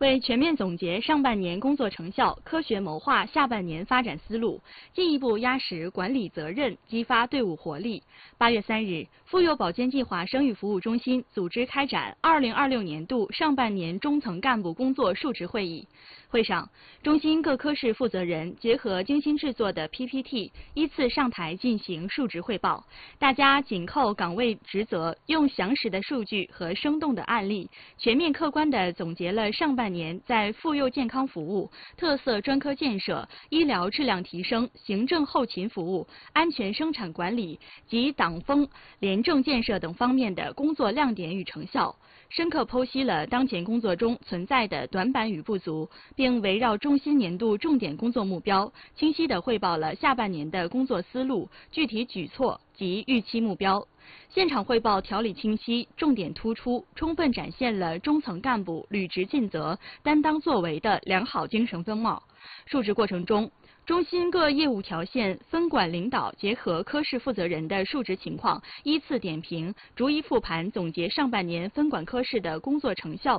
为全面总结上半年工作成效，科学谋划下半年发展思路，进一步压实管理责任，激发队伍活力。8月3日，妇幼保健计划生育服务中心组织开展2026年度上半年中层干部工作述职会议。会上，中心各科室负责人结合精心制作的 PPT， 依次上台进行述职汇报。大家紧扣岗位职责，用详实的数据和生动的案例，全面客观地总结了上半年在妇幼健康服务、特色专科建设、医疗质量提升、行政后勤服务、安全生产管理及党风廉政建设等方面的工作亮点与成效，深刻剖析了当前工作中存在的短板与不足，并围绕中心年度重点工作目标，清晰地汇报了下半年的工作思路、具体举措及预期目标。现场汇报条理清晰，重点突出，充分展现了中层干部履职尽责、担当作为的良好精神风貌。述职过程中，中心各业务条线分管领导结合科室负责人的述职情况，依次点评，逐一复盘总结上半年分管科室的工作成效